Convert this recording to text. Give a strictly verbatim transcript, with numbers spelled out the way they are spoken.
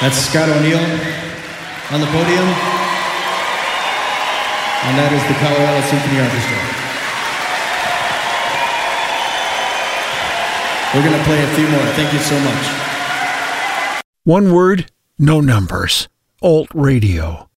That's Scott O'Neill on the podium. And that is the Colorado Symphony Orchestra. We're going to play a few more. Thank you so much. One word, no numbers. Alt Radio.